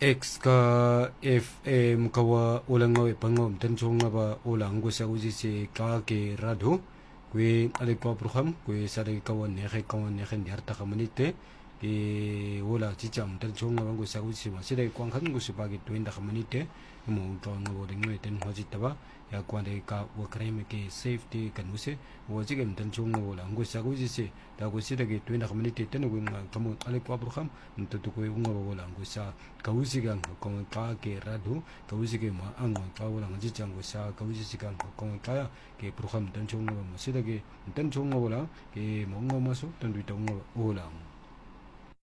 X ka FM kawa ulang ngawe pangom tenchong nga ba ulang ko sa uji si ka ke radho kwe ale kwa program kwe sare kawan nekhe nyarta kamanite ke wala chicham tenchong nga ko sa uji ma sire kwang khan ko si pagi tuinda kamanite mo kawan nga boring ngawe ten hoji taba ya kwa de ka wakreme ke safety kan use wo jigem tenchong nga wala ngo sa uji si da ko sire ke tuinda kamanite ten ko nga kamu ale kwa program ntutu ko nga wala ngo sa kausigang kong ka ke radho kausige ma ang ka wala ng jijang sa kausigang kong kaya ke program tenchong nga mo sida ke tenchong nga wala ke mo nga maso tendu tong wala